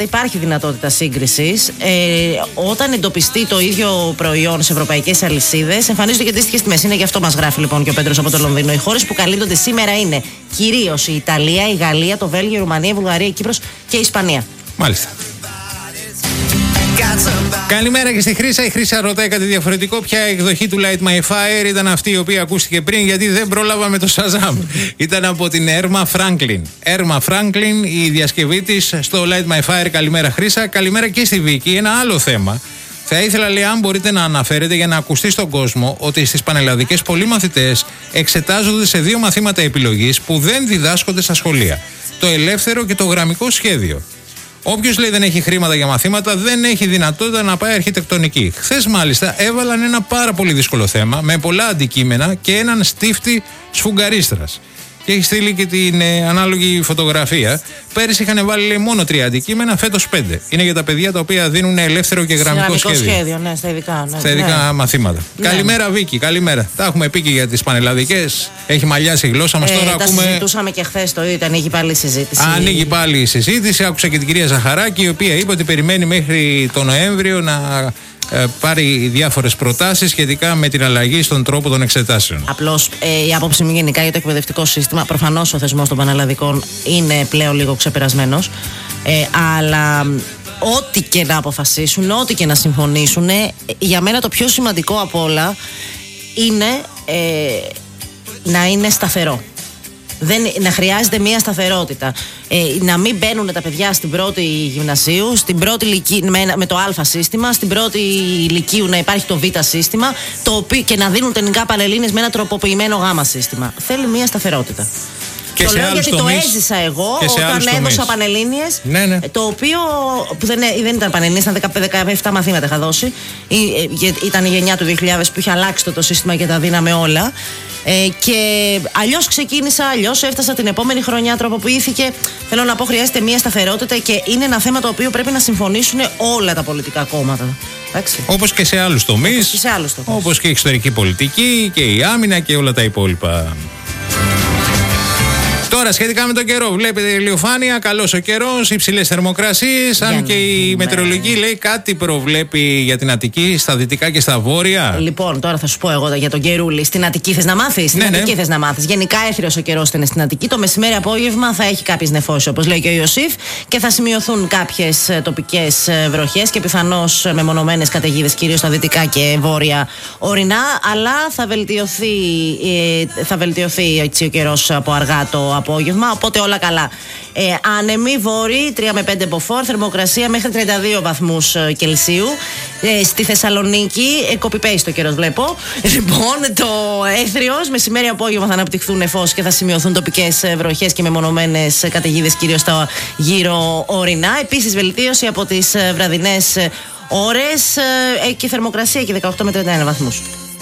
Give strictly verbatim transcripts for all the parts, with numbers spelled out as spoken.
πράγματα υπάρχει δυνατότητα σύγκρισης. Ε, όταν εντοπιστεί το ίδιο προϊόν σε ευρωπαϊκές αλυσίδες, εμφανίζονται και αντίστοιχες τιμές. Είναι γι' αυτό μας γράφει λοιπόν και ο Πέτρος από το Λονδίνο. Οι χώρες που καλύπτονται σήμερα είναι κυρίως η Ιταλία, η Γαλλία, το Βέλγιο, η Ρουμανία, η Βουλγαρία, η Κύπρος και η Ισπανία. Μάλιστα. Καλημέρα και στη Χρύσα. Η Χρύσα ρωτάει κάτι διαφορετικό. Ποια εκδοχή του Light My Fire ήταν αυτή η οποία ακούστηκε πριν, γιατί δεν πρόλαβα με το Shazam. Ήταν από την Έρμα Φράγκλιν. Έρμα Φράγκλιν, η διασκευή της στο Light My Fire. Καλημέρα Χρύσα. Καλημέρα και στη Βίκη. Ένα άλλο θέμα. Θα ήθελα, λέει, αν μπορείτε να αναφέρετε για να ακουστεί στον κόσμο ότι στις πανελλαδικές πολλοί μαθητές εξετάζονται σε δύο μαθήματα επιλογής που δεν διδάσκονται στα σχολεία. Το ελεύθερο και το γραμμικό σχέδιο. Όποιος, λέει, δεν έχει χρήματα για μαθήματα δεν έχει δυνατότητα να πάει αρχιτεκτονική. Χθες μάλιστα έβαλαν ένα πάρα πολύ δύσκολο θέμα με πολλά αντικείμενα και έναν στίφτη σφουγγαρίστρας. Και έχει στείλει και την ε, ανάλογη φωτογραφία. Πέρυσι είχαν βάλει, λέει, μόνο τρία αντικείμενα, φέτος πέντε. Είναι για τα παιδιά τα οποία δίνουν ελεύθερο και γραμμικό, γραμμικό σχέδιο. σχέδιο, ναι, στα ειδικά, ναι, στα ειδικά ναι. μαθήματα. Ναι. Καλημέρα, Βίκη, καλημέρα. Τα έχουμε πει και για τις πανελλαδικές. Έχει μαλλιάσει η γλώσσα μας. Ε, τώρα τα ακούμε. Συζητούσαμε και χθες το ίδιο, ανοίγει πάλι η συζήτηση. Ανοίγει πάλι η συζήτηση. Άκουσα και την κυρία Ζαχαράκη, η οποία είπε ότι περιμένει μέχρι τον Νοέμβριο να ε, πάρει διάφορες προτάσεις σχετικά με την αλλαγή στον τρόπο των εξετάσεων. Απλώς ε, η άποψη μου γενικά για το εκπαιδευτικό σύστημα, προφανώς ο θεσμός των πανελλαδικών είναι πλέον λίγο ξεπερασμένος, ε, αλλά ό,τι και να αποφασίσουν, ό,τι και να συμφωνήσουν, ε, για μένα το πιο σημαντικό από όλα είναι ε, να είναι σταθερό. Δεν, να χρειάζεται μια σταθερότητα. Ε, να μην μπαίνουν τα παιδιά στην πρώτη γυμνασίου, στην πρώτη λυκή, με, με το Α σύστημα, στην πρώτη λυκείου να υπάρχει το Β σύστημα, το οποίο, και να δίνουν τεχνικά πανελλήνιες με ένα τροποποιημένο Γ σύστημα. Θέλει μια σταθερότητα. Και το λέω γιατί τομείς, το έζησα εγώ όταν έδωσα πανελλήνιες. Ναι, ναι. Το οποίο που δεν, δεν ήταν πανελλήνιες, ήταν δεκαεπτά μαθήματα είχα δώσει. Ήταν η γενιά του δύο χιλιάδες που είχε αλλάξει το, το σύστημα και τα δίναμε όλα. Ε, και αλλιώς ξεκίνησα, αλλιώς έφτασα την επόμενη χρονιά, τροποποιήθηκε. Θέλω να πω, χρειάζεται μια σταθερότητα και είναι ένα θέμα το οποίο πρέπει να συμφωνήσουν όλα τα πολιτικά κόμματα. Όπως και σε άλλους τομείς, όπως και η εξωτερική πολιτική και η άμυνα και όλα τα υπόλοιπα. Τώρα, σχετικά με τον καιρό, βλέπετε ηλιοφάνεια, καλός ο καιρός, υψηλές θερμοκρασίες. Αν και η μετεωρολογική λέει κάτι προβλέπει για την Αττική, στα δυτικά και στα βόρεια. Λοιπόν, τώρα θα σου πω εγώ για τον καιρούλη. Στην Αττική θες να μάθεις? Στην ναι, Αττική ναι. θες να μάθεις. Γενικά έθριος ο καιρός είναι στην Αττική. Το μεσημέρι απόγευμα θα έχει κάποιες νεφώσεις, όπως λέει και ο Ιωσήφ, και θα σημειωθούν κάποιες τοπικές βροχές και πιθανώς μεμονωμένες καταιγίδες, κυρίως στα δυτικά και βόρεια ορεινά. Αλλά θα βελτιωθεί, θα βελτιωθεί έτσι ο καιρός από αργά το απόγευμα, οπότε όλα καλά. Ε, άνεμοι βόρειοι, τρία με πέντε μποφόρ, θερμοκρασία μέχρι τριάντα δύο βαθμούς Κελσίου. Ε, στη Θεσσαλονίκη, ε, copy-paste το καιρός βλέπω. Λοιπόν, το έθριος, μεσημέρι απόγευμα θα αναπτυχθούν νεφώσεις και θα σημειωθούν τοπικές βροχές και μεμονωμένες καταιγίδες, κυρίως στα γύρω ορεινά. Επίσης, βελτίωση από τις βραδινές ώρες ε, και θερμοκρασία και δεκαοκτώ με τριάντα ένα βαθμούς.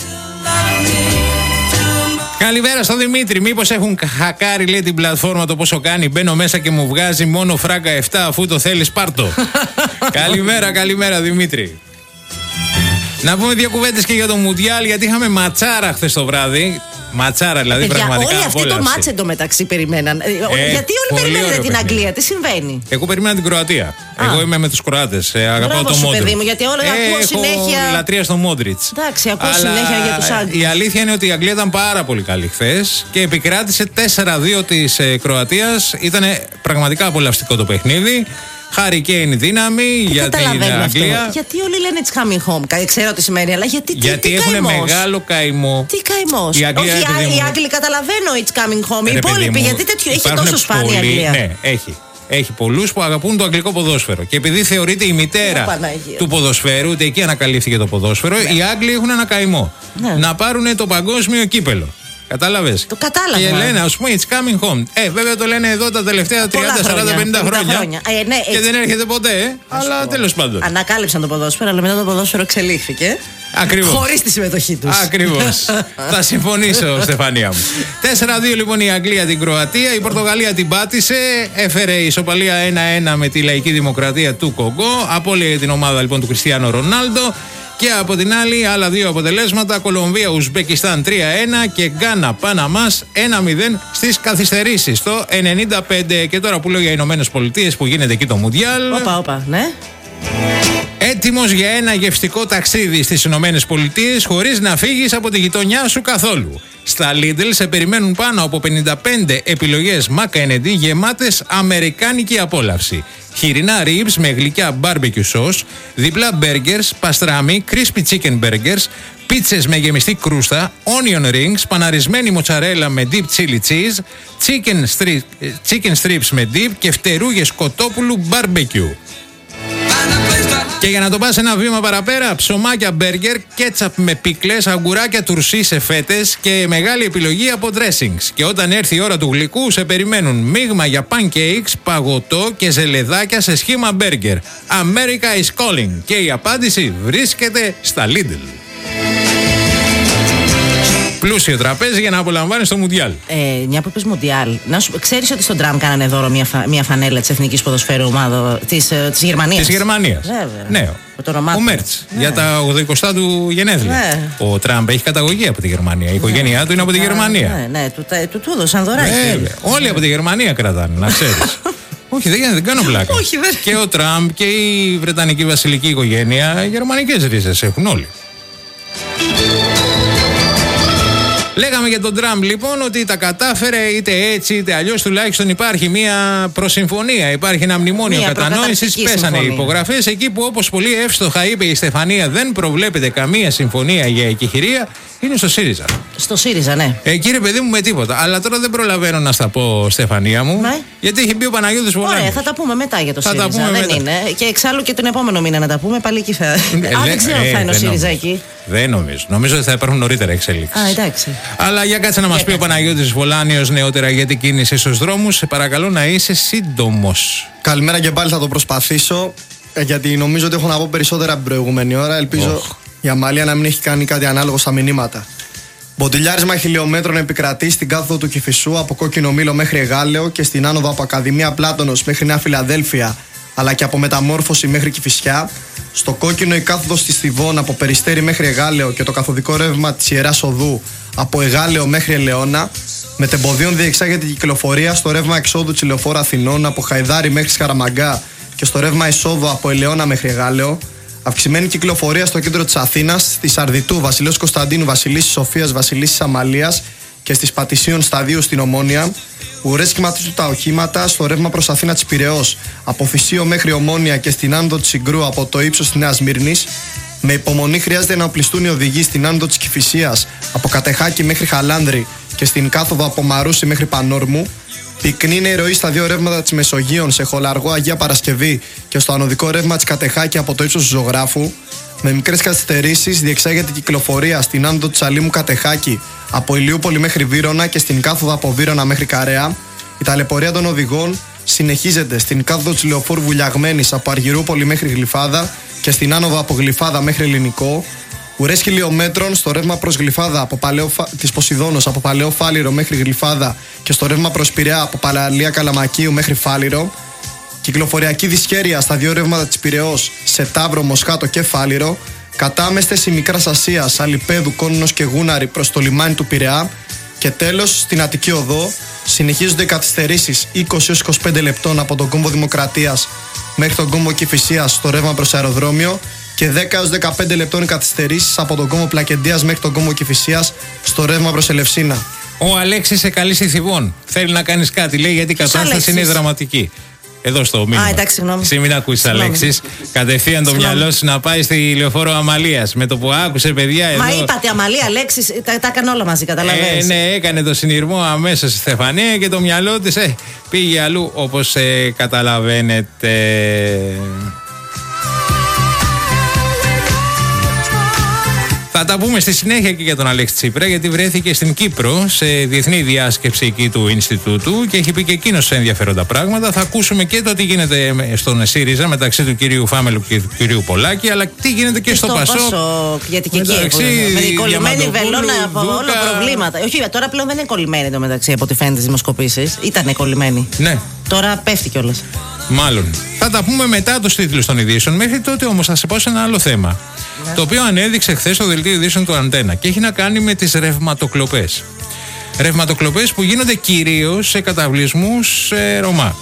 Καλημέρα στον Δημήτρη. Μήπως έχουν χακάρει, λέει, την πλατφόρμα το πόσο κάνει? Μπαίνω μέσα και μου βγάζει μόνο φράγκα επτά, αφού το θέλεις πάρτο. Καλημέρα, καλημέρα Δημήτρη. Να πούμε δύο κουβέντες και για το Μουντιάλ, γιατί είχαμε ματσάρα χθες το βράδυ. Ματσάρα, δηλαδή, παιδιά, πραγματικά. Όλοι αυτοί το μάτς εντωμεταξύ περιμέναν. Ε, γιατί όλοι περιμέναν την Αγγλία, τι συμβαίνει? Εγώ περίμενα την Κροατία. Α. Εγώ είμαι με τους Κροάτες. Ε, αγαπάω τον Μόντριτς. Παιδί μου, γιατί όλα ε, ακούω συνέχεια. Έχω λατρεία στον Μόντριτς. Εντάξει, ακούω συνέχεια για τους Άγγλους. Η αλήθεια είναι ότι η Αγγλία ήταν πάρα πολύ καλή χθες και επικράτησε τέσσερα δύο της ε, Κροατίας. Ήταν πραγματικά απολαυστικό το παιχνίδι. Χάρη Κέιν δύναμη για την Αγγλία. Αυτό. Γιατί όλοι λένε it's coming home? Ξέρω τι σημαίνει, αλλά γιατί, γιατί τι, έχουν καημός? μεγάλο καημό. Τι καημός? Οι Αγγλία, όχι, οι Άγγλοι καταλαβαίνω it's coming home. Οι υπόλοιποι, γιατί τέτοιο έχει τόσο σπάνια η Αγγλία? Ναι, έχει. Έχει πολλούς που αγαπούν το αγγλικό ποδόσφαιρο. Και επειδή θεωρείται η μητέρα του ποδοσφαίρου, ούτε εκεί ανακαλύφθηκε το ποδόσφαιρο, ναι. Οι Άγγλοι έχουν ένα καημό. Ναι. Να πάρουν το παγκόσμιο κύπελο. Κατάλαβες? Το κατάλαβα. Και λένε, ας πούμε, it's coming home. Ε, βέβαια το λένε εδώ τα τελευταία τριάντα, σαράντα, πενήντα χρόνια. χρόνια. Ε, ναι, και δεν έρχεται ποτέ, ε, αλλά τέλος πάντων. Ανακάλυψαν το ποδόσφαιρο, αλλά μετά το ποδόσφαιρο εξελίχθηκε. Ακριβώς. Χωρίς τη συμμετοχή τους. Ακριβώς. Θα συμφωνήσω, Στεφανία μου. τέσσερα δύο λοιπόν η Αγγλία την Κροατία. Η Πορτογαλία την πάτησε. Έφερε ισοπαλία ένα ένα με τη Λαϊκή Δημοκρατία του Κογκό. Απόλυε την ομάδα λοιπόν του Κριστιάνο Ρονάλντο. Και από την άλλη, άλλα δύο αποτελέσματα: Κολομβία-Ουσμπεκιστάν τρία ένα και Γκάνα-Παναμάς ένα μηδέν στις καθυστερήσεις το ενενήντα πέντε. Και τώρα που λέω για Ηνωμένες Πολιτείες που γίνεται εκεί το Μουντιάλ. Όπα, όπα, ναι. Έτοιμος για ένα γευστικό ταξίδι στις Ηνωμένες Πολιτείες χωρίς να φύγεις από τη γειτονιά σου καθόλου. Στα Lidl σε περιμένουν πάνω από πενήντα πέντε επιλογές McKennedy γεμάτες αμερικάνικη απόλαυση. Χοιρινά ribs με γλυκιά barbecue sauce, διπλά burgers, παστράμι, crispy chicken burgers, πίτσες με γεμιστή κρούστα, onion rings, παναρισμένη μοτσαρέλα με deep chili cheese, chicken, strip, chicken strips με dip και φτερούγες κοτόπουλου barbecue. Και για να το πας ένα βήμα παραπέρα, ψωμάκια μπέργκερ, κέτσαπ με πίκλες, αγκουράκια τουρσί σε φέτες και μεγάλη επιλογή από dressings. Και όταν έρθει η ώρα του γλυκού, σε περιμένουν μείγμα για pancakes, παγωτό και ζελεδάκια σε σχήμα μπέργκερ. America is calling. Και η απάντηση βρίσκεται στα Lidl. Πλούσιο τραπέζι για να απολαμβάνεις το Μουντιάλ. Ε, μια που είπες Μουντιάλ, να σου ξέρεις ότι στον Τραμ κάνανε δώρο μια, φα, μια φανέλα της Εθνικής Ποδοσφαίρου ομάδα της, ε, της Γερμανίας. Της Γερμανίας. Βέβαια. Ναι. Το ο Μέρτς. Ναι. Για τα ογδοηκοστά του γενέθλια. Ναι. Ο Τραμπ έχει καταγωγή από τη Γερμανία. Η οικογένειά ναι. του είναι από τη Γερμανία. Ναι, ναι, του, του, του έδωσαν δωράκι. Βέβαια. Όλοι από τη Γερμανία κρατάνε, να ξέρεις. Όχι, δεν, δεν κάνω πλάκα. Όχι, δεν. Και ο Τραμπ και η Βρετανική βασιλική οικογένεια γερμανικές ρίζες έχουν όλοι. Λέγαμε για τον Τραμπ λοιπόν ότι τα κατάφερε είτε έτσι είτε αλλιώς, τουλάχιστον υπάρχει μια προσυμφωνία, υπάρχει ένα μνημόνιο κατανόησης. Πέσανε οι υπογραφές εκεί που, όπως πολύ εύστοχα είπε η Στεφανία, δεν προβλέπεται καμία συμφωνία για εκεχηρία. Είναι στο ΣΥΡΙΖΑ. Στο ΣΥΡΙΖΑ, ναι. Ε, κύριε παιδί μου, με τίποτα. Αλλά τώρα δεν προλαβαίνω να στα πω, Στεφανία μου. Ναι. Γιατί έχει μπει ο Παναγιώτης Βολάνης. Ωραία, θα τα πούμε μετά για το θα ΣΥΡΙΖΑ. Δεν μετά. Είναι. Και εξάλλου και τον επόμενο μήνα να τα πούμε. Πάλι εκεί θα. Ε, Α, δεν ξέρω ε, θα είναι ο ΣΥΡΙΖΑ εκεί. Δεν νομίζω. Νομίζω ότι θα υπάρχουν νωρίτερα εξελίξεις. Α, εντάξει. Αλλά για κάτσε να μας πει ο Παναγιώτης Βολάνιος νεότερα για την κίνηση στους δρόμους. Σε παρακαλώ να είσαι σύντομος. Καλημέρα και πάλι, θα το προσπαθήσω. Γιατί νομίζω ότι έχω να πω περισσότερα από την προηγούμενη ώρα. Ελπίζω oh. η Αμαλία να μην έχει κάνει κάτι ανάλογο στα μηνύματα. Μποτιλιάρισμα χιλιόμετρων επικρατεί στην κάθοδο του Κηφισού από Κόκκινο Μήλο μέχρι Εγάλεο και στην άνοδο από Ακαδημία Πλάτωνος μέχρι Νέα Φιλαδέλφια, αλλά και από Μεταμόρφωση μέχρι Κηφισιά. Στο Κόκκινο η κάθοδος της Θηβών από Περιστέρι μέχρι Εγάλεο και το καθοδικό ρεύμα της Ιεράς Οδού από Εγάλεο μέχρι Ελαιώνα. Μετεμποδίων διεξάγεται η κυκλοφορία στο ρεύμα εξόδου της Λεωφόρου Αθηνών από Χαϊδάρι μέχρι Σκαραμαγκά και στο ρεύμα εισόδου από Ελαιώνα μέχρι Εγάλεο. Αυξημένη κυκλοφορία στο κέντρο της Αθήνας, στη Σαρδιτού, Βασιλέως Κωνσταντίνου, Βασιλίσσης Σοφίας, Βασιλίσσης Αμαλίας και στις Πατησίων Σταδίου στην Ομόνια. Ουρές σχηματίζουν τα οχήματα στο ρεύμα προς Αθήνα της Πειραιώς, από Φυσίο μέχρι Ομόνια και στην άνοδο της Συγκρού από το ύψος της Νέας Μύρνης. Με υπομονή χρειάζεται να οπλιστούν οι οδηγοί στην άνοδο της Κηφισίας, από Κατεχάκη μέχρι Χαλάνδρη και στην κάθοδο από Μαρούσι μέχρι Πανόρμου. Πυκνή είναι η ροή στα δύο ρεύματα της Μεσογείων, σε Χολαργό Αγία Παρασκευή και στο ανωδικό ρεύμα της Κατεχάκη από το ύψος του Ζωγράφου. Με μικρές καθυστερήσεις διεξάγεται η κυκλοφορία στην άνοδο της Αλήμου Κατεχάκη από Ηλιούπολη μέχρι Βύρωνα και στην κάθοδο από Βύρωνα μέχρι Καρέα. Η ταλαιπωρία των οδηγών συνεχίζεται στην κάθοδο της Λεωφόρου Βουλιαγμένης από Αργυρούπολη μέχρι Γλυφάδα και στην άνοδο από Γλυφάδα μέχρι Ελληνικό. Ουρές χιλιόμετρων στο ρεύμα προς Γλυφάδα από Παλαιό, της Ποσειδώνος από Παλαιό Φάληρο μέχρι Γλυφάδα και στο ρεύμα προς Πειραιά από Παραλία Καλαμακίου μέχρι Φάληρο. Κυκλοφοριακή δυσχέρεια στα δύο ρεύματα της Πειραιώς σε Ταύρο, Μοσχάτο και Φάληρο. Κατάμεστες η Μικράς Ασίας, Αλιπέδου, Κόνονος και Γούναρη προς το λιμάνι του Πειραιά. Και τέλος στην Αττική Οδό συνεχίζονται οι καθυστερήσεις είκοσι έως είκοσι πέντε λεπτών από τον κόμβο Δημοκρατίας μέχρι τον κόμβο Κηφισίας στο ρεύμα προς αεροδρόμιο και δέκα έως δεκαπέντε λεπτών οι καθυστερήσεις από τον κόμβο Πλακεντίας μέχρι τον κόμβο Κηφισίας στο ρεύμα προς Ελευσίνα. Ο Αλέξης σε καλή στη Θηβών. Θέλει να κάνεις κάτι, λέει, γιατί η κατάσταση είναι δραματική. Εδώ στο μήνυμα. Α, εντάξει, συγγνώμη. Εσύ μην ακούσεις, Αλέξης. Κατευθείαν το μυαλό σου να πάει στη Λεωφόρο Αμαλίας. Με το που άκουσε, παιδιά. Εδώ... Μα είπατε Αμαλία, Αλέξης, τα, τα έκανε όλα μαζί, καταλαβαίνεις. Ε, ναι, έκανε το συνειρμό αμέσως η Στεφανία και το μυαλό της ε, πήγε αλλού, όπως ε, καταλαβαίνετε. Θα τα πούμε στη συνέχεια και για τον Αλέξη Τσίπρα, γιατί βρέθηκε στην Κύπρο σε διεθνή διάσκεψη εκεί του Ινστιτούτου και έχει πει και εκείνος ενδιαφέροντα πράγματα. Θα ακούσουμε και το τι γίνεται στον ΣΥΡΙΖΑ μεταξύ του κυρίου Φάμελου και του κυρίου Πολάκη, αλλά τι γίνεται και, και στο, στο Πασόκ. Πασόκ. Γιατί και εκεί με την κολλημένη βελόνα από Δούκα... όλα προβλήματα. Όχι, τώρα πλέον δεν είναι κολλημένη το μεταξύ από ό,τι φαίνεται στις δημοσκοπήσεις. Ήτανε κολλημένη. Ναι. Τώρα πέφτει κιόλας. Μάλλον. Θα τα πούμε μετά τους τίτλους των ειδήσεων. Μέχρι τότε όμως θα σε πω σε ένα άλλο θέμα. Ναι. Το οποίο ανέδειξε χθες το δελτίο ειδήσεων του Αντένα και έχει να κάνει με τις ρευματοκλοπές. Ρευματοκλοπές που γίνονται κυρίως σε καταβλισμούς ε, Ρωμά.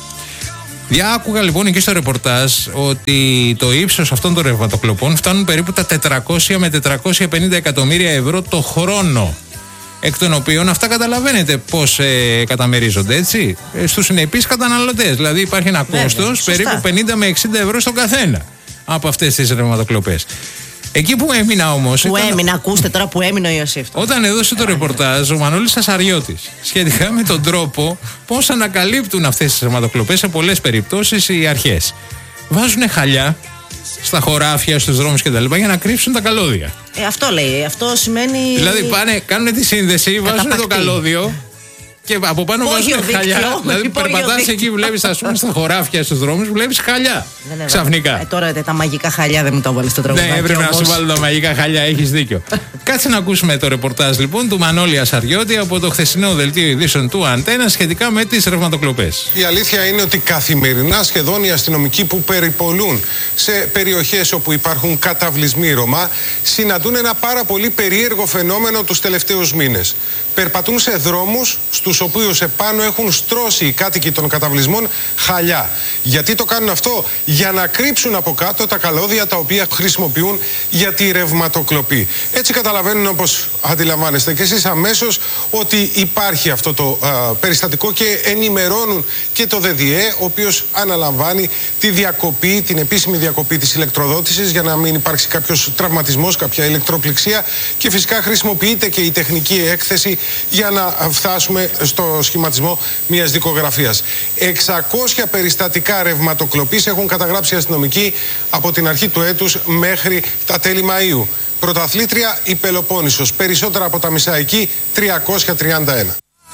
Διάκουγα λοιπόν εκεί στο ρεπορτάζ ότι το ύψος αυτών των ρευματοκλοπών φτάνουν περίπου τα τετρακόσια με τετρακόσια πενήντα εκατομμύρια ευρώ το χρόνο. Εκ των οποίων αυτά καταλαβαίνετε πώς ε, καταμερίζονται, έτσι, ε, στους συνεπείς καταναλωτές. Δηλαδή υπάρχει ένα Βέβαια, κόστος σωστά. περίπου πενήντα με εξήντα ευρώ στον καθένα από αυτές τις ρευματοκλοπές. Εκεί που έμεινα όμως. Που ήταν... έμεινα, ακούστε τώρα που έμεινε ο Ιωσήφ. Όταν έδωσε το ρεπορτάζ ο Μανώλης Ασαριώτης σχετικά με τον τρόπο πώς ανακαλύπτουν αυτές τις ρευματοκλοπές σε πολλές περιπτώσεις οι αρχές. Βάζουν χαλιά στα χωράφια, στους δρόμους κτλ. Για να κρύψουν τα καλώδια. Ε, αυτό λέει. Αυτό σημαίνει. Δηλαδή πάνε, κάνουν τη σύνδεση, βάζουν το καλώδιο και από πάνω Υπόγειο βάζουν χαλιά. δίκτυο, Δηλαδή υπόγειο περπατάς δίκτυο. εκεί, βλέπεις, ας πούμε, στα χωράφια, στους δρόμους, βλέπεις χαλιά. Ναι, ναι, Ξαφνικά. Ε, τώρα τα μαγικά χαλιά δεν μου το έβαλε στο τραγούδι. Ναι, έπρεπε να σου βάλω τα μαγικά χαλιά, έχεις δίκιο. Κάτσε να ακούσουμε το ρεπορτάζ λοιπόν του Μανώλη Ασαριώτη από το χθεσινό δελτίο ειδήσεων του Αντένα σχετικά με τις ρευματοκλοπές. Η αλήθεια είναι ότι καθημερινά σχεδόν οι αστυνομικοί που περιπολούν σε περιοχές όπου υπάρχουν καταβλισμοί Ρωμά συναντούν ένα πάρα πολύ περίεργο φαινόμενο τους τελευταίους μήνες. Περπατούν σε δρόμους στους οποίους επάνω έχουν στρώσει οι κάτοικοι των καταβλισμών χαλιά. Γιατί το κάνουν αυτό? Για να κρύψουν από κάτω τα καλώδια τα οποία χρησιμοποιούν για τη ρευματοκλοπή. Έτσι καταλαβαίνουν, όπως αντιλαμβάνεστε και εσείς αμέσως, ότι υπάρχει αυτό το α, περιστατικό και ενημερώνουν και το ΔΔΕ, ο οποίος αναλαμβάνει τη διακοπή, την επίσημη διακοπή της ηλεκτροδότησης για να μην υπάρξει κάποιος τραυματισμός, κάποια ηλεκτροπληξία, και φυσικά χρησιμοποιείται και η τεχνική έκθεση για να φτάσουμε στο σχηματισμό μιας δικογραφίας. εξακόσια περιστατικά ρευματοκλοπής έχουν καταγράψει οι αστυνομικοί από την αρχή του έτους μέχρι τα τέλη Μαΐου. Πρωταθλήτρια η Πελοπόννησος. Περισσότερα από τα μισά εκεί, τριακόσια τριάντα ένα.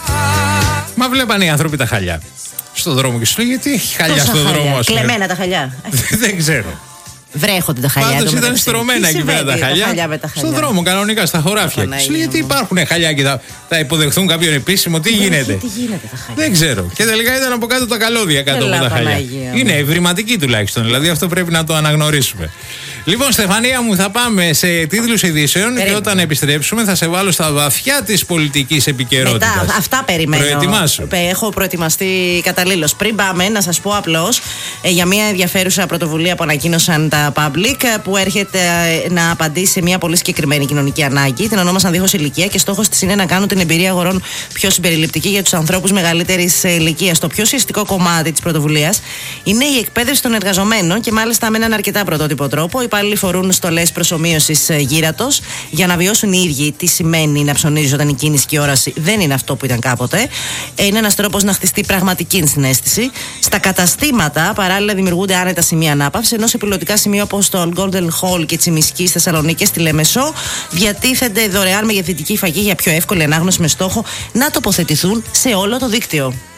Μα βλέπανε οι άνθρωποι τα χαλιά στον δρόμο και σου λέει γιατί έχει χαλιά Τόσα στον χαλιά. δρόμο, ας πούμε. Κλεμμένα τα χαλιά. Δεν ξέρω. Βρέχονται τα χαλιά. Πάντως εδώ ήταν μεταξύ. στρωμένα Τι εκεί πέρα συμβαίνει, τα χαλιά. χαλιά με τα χαλιά. Στον δρόμο, κανονικά, στα χωράφια. Παναγία Σου λέει γιατί μου. υπάρχουν χαλιά και θα, θα υποδεχθούν κάποιον επίσημο, τι γίνεται. Τι γίνεται τα χαλιά. Δεν ξέρω. Και τελικά ήταν από κάτω τα καλώδια κάτω Έλα, από τα χαλιά. Παναγία μου. Είναι ευρηματική τουλάχιστον. Δηλαδή αυτό πρέπει να το αναγνωρίσουμε. Λοιπόν, Στεφανία μου, θα πάμε σε τίτλους ειδήσεων. Περίμενε. Και όταν επιστρέψουμε θα σε βάλω στα βαθιά της πολιτικής επικαιρότητας. Μετά, αυτά περιμένω. Προετοιμάσου. Ε, Έχω προετοιμαστεί καταλήλως. Πριν πάμε, να σας πω απλώς ε, για μια ενδιαφέρουσα πρωτοβουλία που ανακοίνωσαν τα Public, ε, που έρχεται ε, να απαντήσει σε μια πολύ συγκεκριμένη κοινωνική ανάγκη. Την ονόμασαν δίχως ηλικία και στόχος της είναι να κάνουν την εμπειρία αγορών πιο συμπεριληπτική για τους ανθρώπους μεγαλύτερης ηλικίας. Το πιο ουσιαστικό κομμάτι της πρωτοβουλίας είναι η εκπαίδευση των εργαζομένων και μάλιστα με έναν αρκετά πρωτότυπο τρόπο. Οι υπάλληλοι φορούν στολές προσομοίωσης γύρατος για να βιώσουν οι ίδιοι τι σημαίνει να ψωνίζει όταν η κίνηση και η όραση δεν είναι αυτό που ήταν κάποτε. Είναι ένας τρόπος να χτιστεί πραγματική συναίσθηση. Στα καταστήματα παράλληλα δημιουργούνται άνετα σημεία ανάπαυσης, ενώ σε πιλωτικά σημεία όπως το Golden Hall και Τσιμισκή στη Θεσσαλονίκη και στη Λέμεσο διατίθενται δωρεάν μεγεθυντική φαγή για πιο εύκολη ανάγνωση με στόχο να τοποθετηθούν σε όλο το δίκτυο.